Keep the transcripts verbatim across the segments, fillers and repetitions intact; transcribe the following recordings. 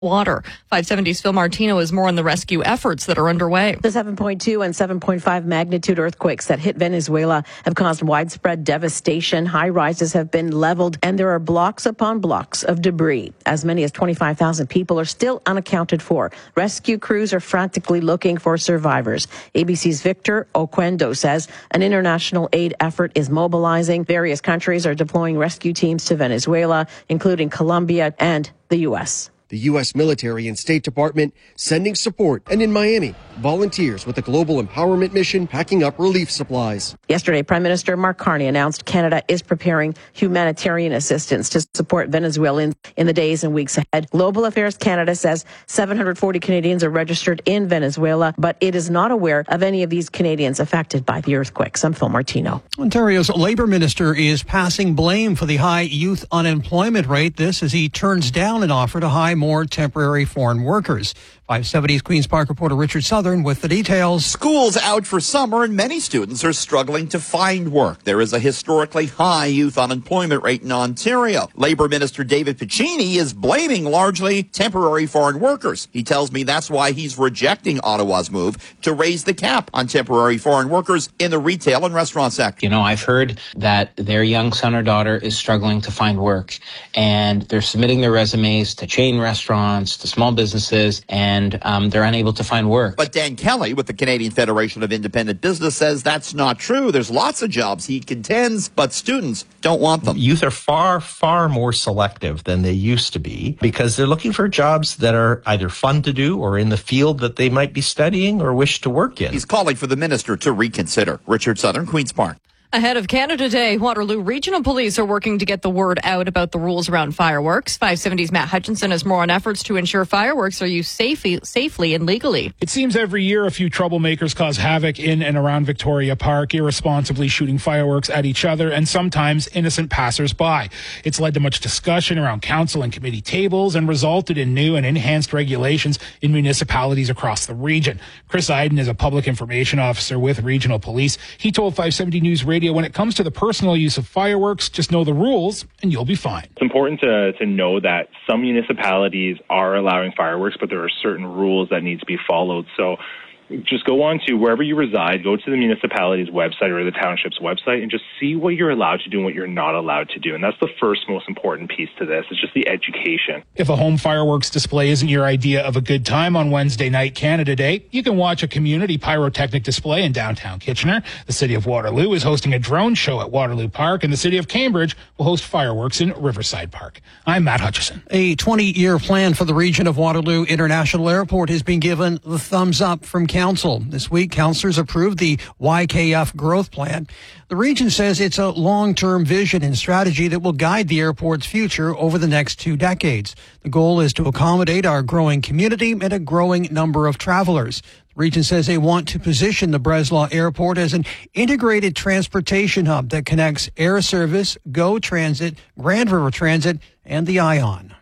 water. five seventy's Phil Martino is more on the rescue efforts that are underway. The seven point two and seven point five magnitude earthquakes that hit Venezuela have caused widespread devastation. High rises have been leveled, and there are blocks upon blocks of debris. As many as twenty-five thousand people are still unaccounted for. Rescue crews are frantically looking for survivors. A B C's Victor Oquendo says an international aid effort is mobilizing. Various countries are deploying rescue teams to Venezuela, including Colombia and the U S The U S military and State Department sending support. And in Miami, volunteers with the Global Empowerment Mission packing up relief supplies. Yesterday, Prime Minister Mark Carney announced Canada is preparing humanitarian assistance to support Venezuelans in the days and weeks ahead. Global Affairs Canada says seven hundred forty Canadians are registered in Venezuela, but it is not aware of any of these Canadians affected by the earthquakes. I'm Phil Martino. Ontario's Labour Minister is passing blame for the high youth unemployment rate. This as he turns down an offer to hire more temporary foreign workers. five seventy's Queen's Park reporter Richard Southern with the details. School's out for summer and many students are struggling to find work. There is a historically high youth unemployment rate in Ontario. Labour Minister David Piccini is blaming largely temporary foreign workers. He tells me that's why he's rejecting Ottawa's move to raise the cap on temporary foreign workers in the retail and restaurant sector. You know, I've heard that their young son or daughter is struggling to find work, and they're submitting their resumes to chain restaurants, to small businesses, and And um, they're unable to find work. But Dan Kelly with the Canadian Federation of Independent Business says that's not true. There's lots of jobs, he contends, but students don't want them. Youth are far, far more selective than they used to be because they're looking for jobs that are either fun to do or in the field that they might be studying or wish to work in. He's calling for the minister to reconsider. Richard Southern, Queen's Park. Ahead of Canada Day, Waterloo Regional Police are working to get the word out about the rules around fireworks. five seventy's Matt Hutchinson has more on efforts to ensure fireworks are used safely, safely and legally. It seems every year a few troublemakers cause havoc in and around Victoria Park, irresponsibly shooting fireworks at each other and sometimes innocent passers-by. It's led to much discussion around council and committee tables and resulted in new and enhanced regulations in municipalities across the region. Chris Iden is a public information officer with Regional Police. He told five seventy News Radio, when it comes to the personal use of fireworks, just know the rules and you'll be fine. It's important to, to know that some municipalities are allowing fireworks, but there are certain rules that need to be followed. So just go on to wherever you reside, go to the municipality's website or the township's website and just see what you're allowed to do and what you're not allowed to do. And that's the first most important piece to this. It's just the education. If a home fireworks display isn't your idea of a good time on Wednesday night, Canada Day, you can watch a community pyrotechnic display in downtown Kitchener. The City of Waterloo is hosting a drone show at Waterloo Park, and the City of Cambridge will host fireworks in Riverside Park. I'm Matt Hutchison. A twenty-year plan for the region of Waterloo International Airport has been given the thumbs up from Council. This week, councillors approved the Y K F growth plan. The region says it's a long-term vision and strategy that will guide the airport's future over the next two decades. The goal is to accommodate our growing community and a growing number of travelers. The region says they want to position the Breslau Airport as an integrated transportation hub that connects air service, GO Transit, Grand River Transit, and the ION.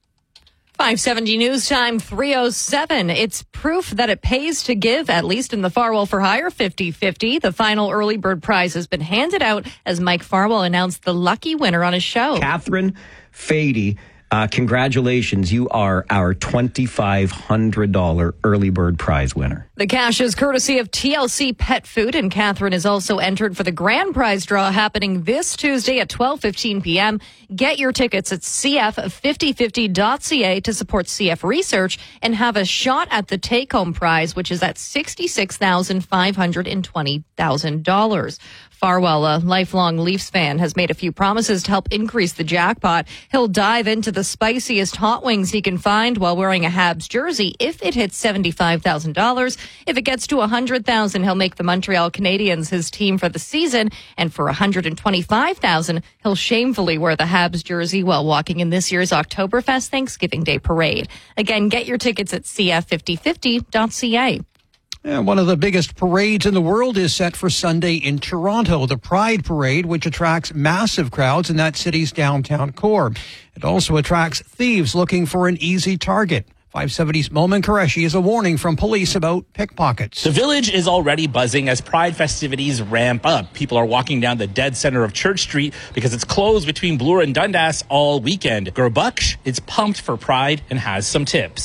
five seventy News Time, three oh seven. It's proof that it pays to give, at least in the Farwell for Hire fifty fifty. The final early bird prize has been handed out as Mike Farwell announced the lucky winner on his show. Catherine Fady, uh, congratulations. You are our twenty-five hundred dollars early bird prize winner. The cash is courtesy of T L C Pet Food, and Catherine is also entered for the grand prize draw happening this Tuesday at twelve fifteen p.m. Get your tickets at c f fifty fifty dot c a to support C F research and have a shot at the take-home prize, which is at sixty-six thousand five hundred twenty dollars. Farwell, a lifelong Leafs fan, has made a few promises to help increase the jackpot. He'll dive into the spiciest hot wings he can find while wearing a Habs jersey if it hits seventy-five thousand dollars. If it gets to one hundred thousand dollars, he'll make the Montreal Canadiens his team for the season. And for one hundred twenty-five thousand dollars, he'll shamefully wear the Habs jersey while walking in this year's Oktoberfest Thanksgiving Day Parade. Again, get your tickets at c f fifty fifty dot c a. And one of the biggest parades in the world is set for Sunday in Toronto, the Pride Parade, which attracts massive crowds in that city's downtown core. It also attracts thieves looking for an easy target. five seventy's Momin Qureshi is a warning from police about pickpockets. The village is already buzzing as Pride festivities ramp up. People are walking down the dead center of Church Street because it's closed between Bloor and Dundas all weekend. Gerbuksh is pumped for Pride and has some tips.